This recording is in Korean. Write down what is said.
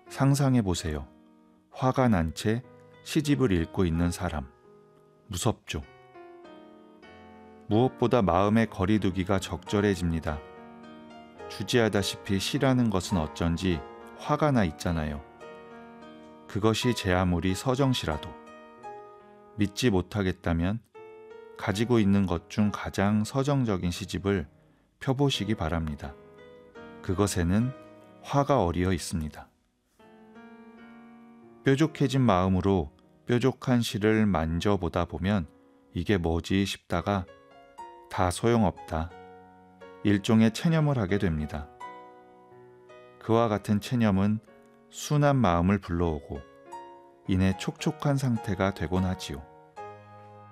상상해 보세요. 화가 난 채 시집을 읽고 있는 사람. 무섭죠. 무엇보다 마음의 거리두기가 적절해집니다. 주지하다시피 시라는 것은 어쩐지 화가 나 있잖아요. 그것이 제 아무리 서정시라도. 믿지 못하겠다면 가지고 있는 것 중 가장 서정적인 시집을 펴보시기 바랍니다. 그것에는 화가 어리어 있습니다. 뾰족해진 마음으로 뾰족한 시를 만져보다 보면 이게 뭐지 싶다가 다 소용없다. 일종의 체념을 하게 됩니다. 그와 같은 체념은 순한 마음을 불러오고 이내 촉촉한 상태가 되곤 하지요.